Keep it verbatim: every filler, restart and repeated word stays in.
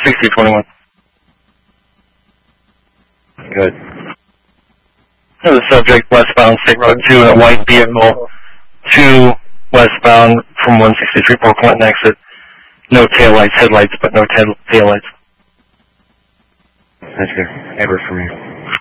sixty twenty-one. Good. The subject westbound State Road two in a white vehicle, two westbound from one sixty-three Port Clinton exit. No taillights, headlights, but no tail taillights. That's good. Ever from you.